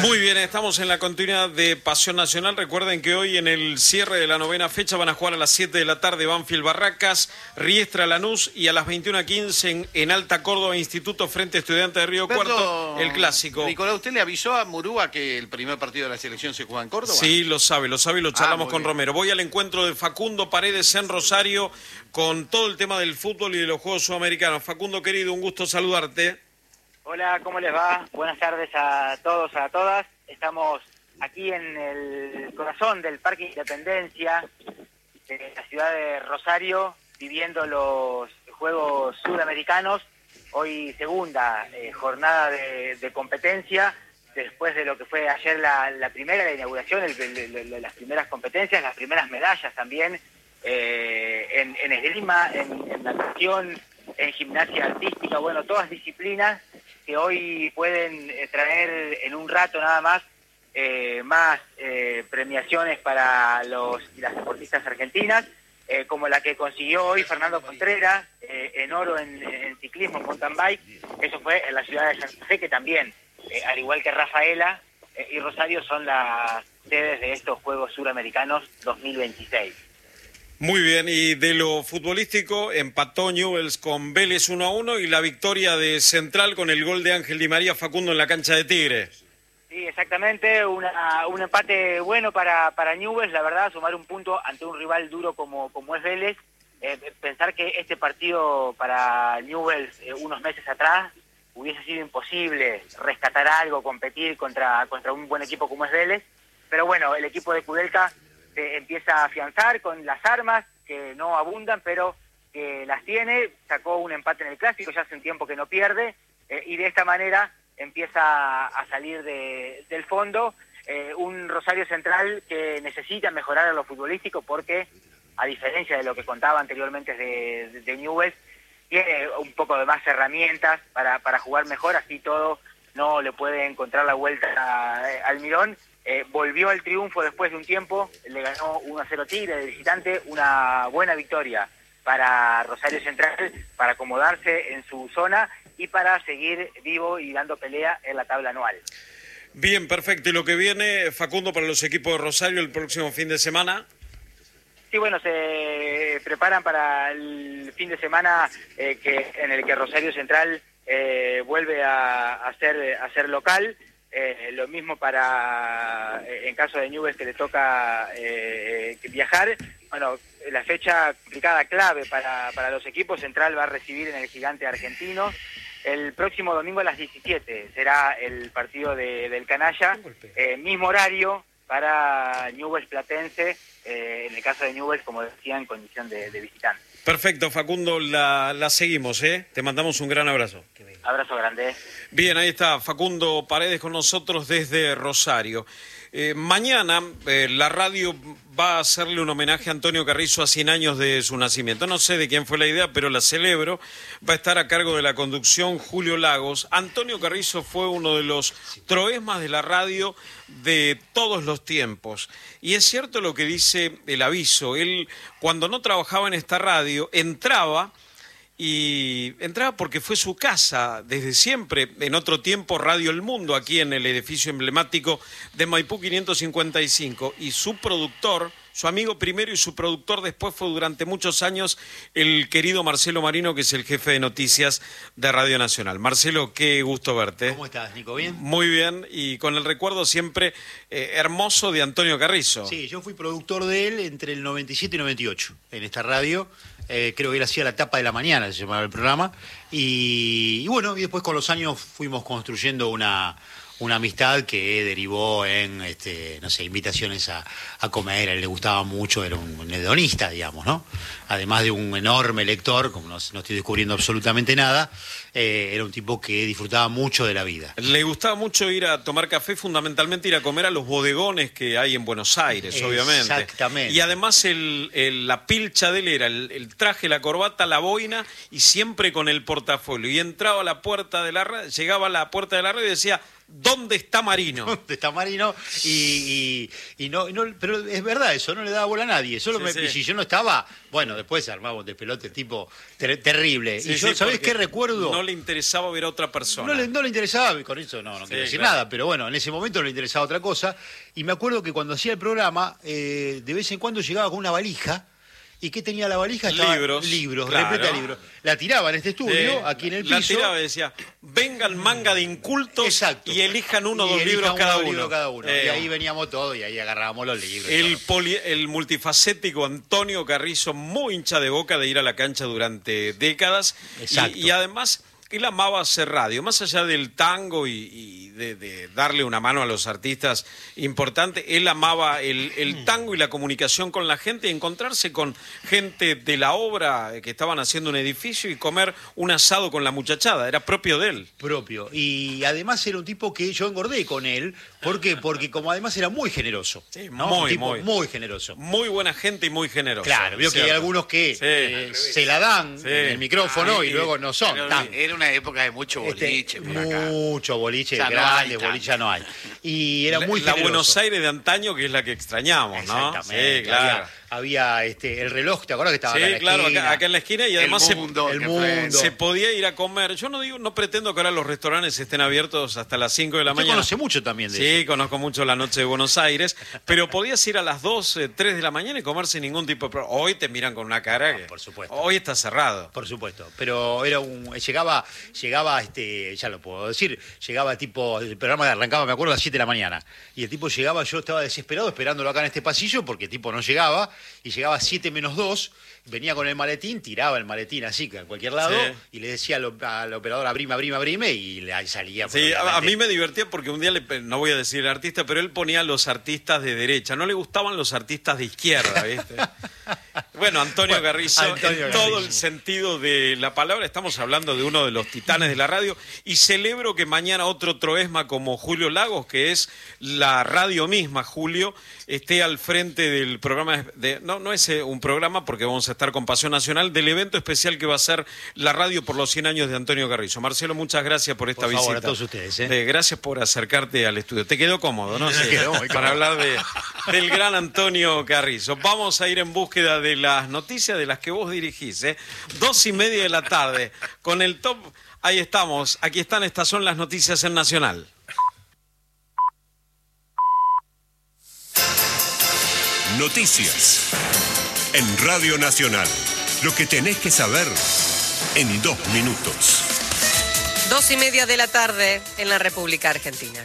Muy bien, estamos en la continuidad de Pasión Nacional. Recuerden que hoy en el cierre de la 9ª fecha van a jugar a las 7 de la tarde Banfield Barracas, Riestra Lanús y a las 21:15 en Alta Córdoba Instituto frente a Estudiantes de Río Cuarto, el clásico. Nicolás, ¿usted le avisó a Murúa que el primer partido de la selección se juega en Córdoba? Sí, lo sabe y lo charlamos con bien. Romero. Voy al encuentro de Facundo Paredes en Rosario con todo el tema del fútbol y de los Juegos Sudamericanos. Facundo, querido, un gusto saludarte. Hola, ¿cómo les va? Buenas tardes a todos, a todas. Estamos aquí en el corazón del Parque Independencia de la ciudad de Rosario, viviendo los Juegos Sudamericanos. Hoy segunda jornada de competencia, después de lo que fue ayer la primera, la inauguración, las primeras competencias, las primeras medallas también, en esgrima, en natación, en gimnasia artística, bueno, todas disciplinas que hoy pueden traer en un rato nada más premiaciones para los y las deportistas argentinas, como la que consiguió hoy Fernando Contreras en oro en ciclismo, en mountain bike. Eso fue en la ciudad de Santa Fe, que también, al igual que Rafaela y Rosario, son las sedes de estos Juegos Suramericanos 2026. Muy bien, y de lo futbolístico, empató Newell's con Vélez 1-1 y la victoria de Central con el gol de Ángel Di María, Facundo, en la cancha de Tigre. Sí, exactamente, un empate bueno para Newell's, la verdad, sumar un punto ante un rival duro como es Vélez. Pensar que este partido para Newell's unos meses atrás hubiese sido imposible rescatar algo, competir contra un buen equipo como es Vélez, pero bueno, el equipo de Kudelka se empieza a afianzar con las armas, que no abundan, pero que las tiene. Sacó un empate en el Clásico, ya hace un tiempo que no pierde, y de esta manera empieza a salir del fondo un Rosario Central que necesita mejorar a lo futbolístico, porque a diferencia de lo que contaba anteriormente de Newell's, tiene un poco de más herramientas para jugar mejor, así todo no le puede encontrar la vuelta al Mirón. Volvió al triunfo después de un tiempo, le ganó 1-0 Tigre de visitante, una buena victoria para Rosario Central, para acomodarse en su zona y para seguir vivo y dando pelea en la tabla anual. Bien, perfecto. ¿Y lo que viene, Facundo, para los equipos de Rosario el próximo fin de semana? Sí, bueno, se preparan para el fin de semana en el que Rosario Central vuelve a ser local. Lo mismo en caso de Newell's, que le toca viajar. Bueno, la fecha complicada, clave para los equipos. Central va a recibir en el Gigante Argentino. El próximo domingo a las 17 será el partido del Canalla. Mismo horario para Newell's Platense, en el caso de Newell's, como decía, en condición de visitante. Perfecto, Facundo, la seguimos, Te mandamos un gran abrazo. Abrazo grande. Bien, ahí está Facundo Paredes con nosotros desde Rosario. Mañana la radio va a hacerle un homenaje a Antonio Carrizo a 100 años de su nacimiento. No sé de quién fue la idea, pero la celebro. Va a estar a cargo de la conducción Julio Lagos. Antonio Carrizo fue uno de los troesmas de la radio de todos los tiempos. Y es cierto lo que dice el aviso. Él, cuando no trabajaba en esta radio, entraba porque fue su casa desde siempre. En otro tiempo, Radio El Mundo, aquí en el edificio emblemático de Maipú 555, y su productor, su amigo primero y su productor después, fue durante muchos años el querido Marcelo Marino, que es el jefe de noticias de Radio Nacional. Marcelo, qué gusto verte. ¿Cómo estás, Nico? ¿Bien? Muy bien, y con el recuerdo siempre hermoso de Antonio Carrizo. Sí, yo fui productor de él entre el 97 y 98 en esta radio. Creo que él hacía la tapa de la mañana, se llamaba el programa, y bueno, y después con los años fuimos construyendo una amistad que derivó en, no sé, invitaciones a comer. A él le gustaba mucho, era un hedonista, digamos, ¿no? Además de un enorme lector, como no estoy descubriendo absolutamente nada, era un tipo que disfrutaba mucho de la vida. Le gustaba mucho ir a tomar café, fundamentalmente ir a comer a los bodegones que hay en Buenos Aires, obviamente. Exactamente. Y además la pilcha de él era el traje, la corbata, la boina, y siempre con el portafolio. Y entraba a la puerta de la radio, llegaba a la puerta de la radio y decía: ¿Dónde está Marino? De Tamarino pero es verdad eso, no le daba bola a nadie. Si yo no estaba, bueno, después armamos de pelote tipo terrible. Sí, y yo, ¿sabés qué recuerdo? No le interesaba ver a otra persona. No le interesaba, y con eso no quiero decir nada, pero bueno, en ese momento no le interesaba otra cosa. Y me acuerdo que cuando hacía el programa, de vez en cuando llegaba con una valija. ¿Y qué tenía la valija? Libros, claro. repleta de libros. La tiraba en este estudio, aquí en el piso. La tiraba y decía, vengan manga de incultos. Exacto. Y elijan uno o dos libros cada uno. Y ahí veníamos todos y ahí agarrábamos los libros. El multifacético Antonio Carrizo, muy hincha de Boca de ir a la cancha durante décadas. Exacto. Y además, él amaba hacer radio, más allá del tango y de darle una mano a los artistas importantes, él amaba el tango y la comunicación con la gente, y encontrarse con gente de la obra que estaban haciendo un edificio y comer un asado con la muchachada, era propio de él. Propio. Y además era un tipo que yo engordé con él, ¿por qué? Porque como además era muy generoso. Sí, ¿no? Muy generoso. Muy buena gente y muy generoso. Claro, veo que hay algunos que se la dan en el micrófono y luego no son. Era una época de mucho boliche por acá. Mucho boliche, Ya grandes boliche ya no hay. Y era muy generoso. La Buenos Aires de antaño, que es la que extrañamos, ¿no? Exactamente. Sí, claro. Había el reloj, ¿te acuerdas que estaba sí, acá en la claro, esquina? acá en la esquina, y además el mundo. se podía ir a comer. Yo no pretendo que ahora los restaurantes estén abiertos hasta las 5 de la mañana. Conoce mucho también de eso. Sí, conozco mucho la noche de Buenos Aires, pero podías ir a las 2, 3 de la mañana y comer sin ningún tipo de problema. Hoy te miran con una cara que... Por supuesto. Hoy está cerrado. Por supuesto, pero era llegaba, ya lo puedo decir, llegaba tipo, el programa arrancaba, me acuerdo, a las 7 de la mañana, y el tipo llegaba, yo estaba desesperado esperándolo acá en este pasillo, porque el tipo no llegaba, y llegaba a 7 menos 2, venía con el maletín, tiraba el maletín así, a cualquier lado, y le decía al operador, abrime, y le salía. Sí, a mí me divertía porque un día, no voy a decir el artista, pero él ponía a los artistas de derecha, no le gustaban los artistas de izquierda, ¿viste? Bueno, Antonio Carrizo, en todo el sentido de la palabra, estamos hablando de uno de los titanes de la radio, y celebro que mañana otro troesma como Julio Lagos, que es la radio misma, Julio, esté al frente del programa, no es un programa porque vamos a estar con Pasión Nacional, del evento especial que va a ser la radio por los 100 años de Antonio Carrizo. Marcelo, muchas gracias por esta visita. Por favor, a todos ustedes. Gracias por acercarte al estudio. Te quedó cómodo, ¿no? Sí, para hablar del gran Antonio Carrizo. Vamos a ir en búsqueda de las noticias de las que vos dirigís, 2:30 de la tarde, con el top. Ahí estamos, aquí están, estas son las noticias en Nacional. Noticias en Radio Nacional. Lo que tenés que saber en 2 minutos. 2:30 de la tarde en la República Argentina.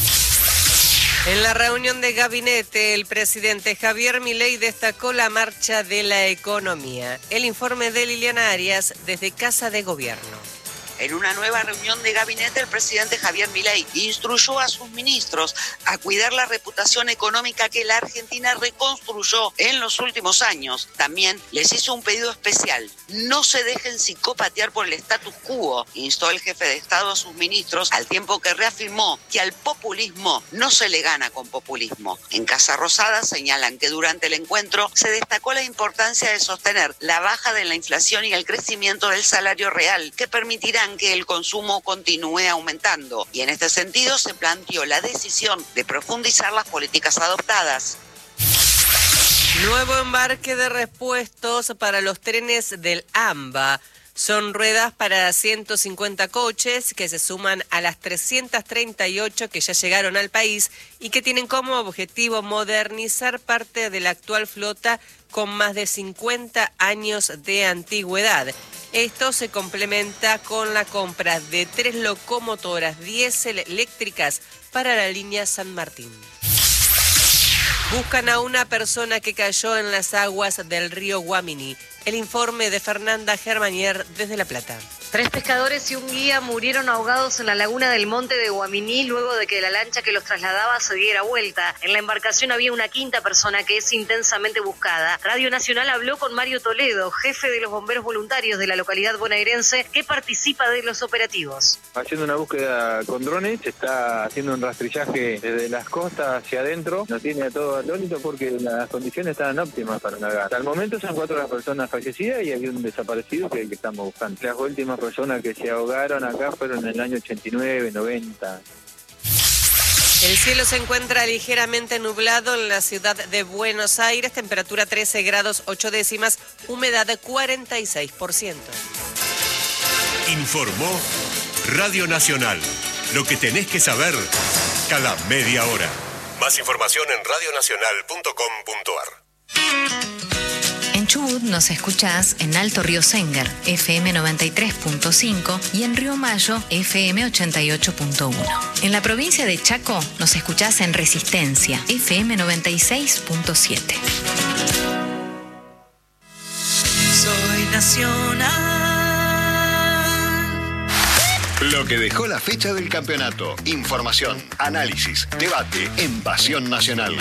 En la reunión de gabinete, el presidente Javier Milei destacó la marcha de la economía. El informe de Liliana Arias desde Casa de Gobierno. En una nueva reunión de gabinete, el presidente Javier Milei instruyó a sus ministros a cuidar la reputación económica que la Argentina reconstruyó en los últimos años. También les hizo un pedido especial: no se dejen psicopatear por el status quo, instó el jefe de Estado a sus ministros, al tiempo que reafirmó que al populismo no se le gana con populismo. En Casa Rosada señalan que durante el encuentro se destacó la importancia de sostener la baja de la inflación y el crecimiento del salario real, que permitirán que el consumo continúe aumentando, y en este sentido se planteó la decisión de profundizar las políticas adoptadas. Nuevo embarque de repuestos para los trenes del AMBA. Son ruedas para 150 coches que se suman a las 338 que ya llegaron al país y que tienen como objetivo modernizar parte de la actual flota con más de 50 años de antigüedad. Esto se complementa con la compra de 3 locomotoras diésel eléctricas para la línea San Martín. Buscan a una persona que cayó en las aguas del río Guamini. El informe de Fernanda Germanier desde La Plata. 3 pescadores y un guía murieron ahogados en la laguna del Monte de Guaminí luego de que la lancha que los trasladaba se diera vuelta. En la embarcación había una 5ª persona que es intensamente buscada. Radio Nacional habló con Mario Toledo, jefe de los bomberos voluntarios de la localidad bonaerense, que participa de los operativos. Haciendo una búsqueda con drones, se está haciendo un rastrillaje desde las costas hacia adentro. Nos tiene a todo atónito porque las condiciones estaban óptimas para navegar. Hasta el momento son 4 las personas fallecidas y hay un desaparecido que estamos buscando. Las últimas personas que se ahogaron acá fueron en el año 89, 90. El cielo se encuentra ligeramente nublado en la ciudad de Buenos Aires, temperatura 13 grados 8 décimas, humedad de 46%. Informó Radio Nacional. Lo que tenés que saber cada media hora. Más información en radionacional.com.ar. En Chubut nos escuchás en Alto Río Senguer, FM 93.5 y en Río Mayo, FM 88.1. En la provincia de Chaco nos escuchás en Resistencia, FM 96.7. Soy nacional. Lo que dejó la fecha del campeonato. Información, análisis, debate en Pasión Nacional.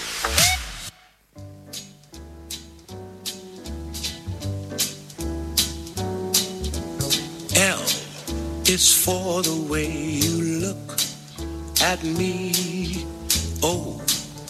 L is for the way you look at me. O